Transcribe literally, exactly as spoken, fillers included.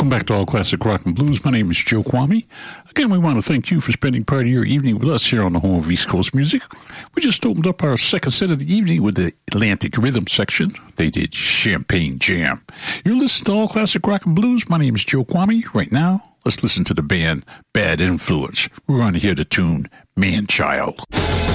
Welcome back to All Classic Rock and Blues. My name is Joe Kwame. Again, we want to thank you for spending part of your evening with us here on the home of East Coast music. We just opened up our second set of the evening with the Atlantic Rhythm section. They did Champagne Jam. You're listening to All Classic Rock and Blues. My name is Joe Kwame. Right now, let's listen to the band Bad Influence. We're going to hear the tune Man Child.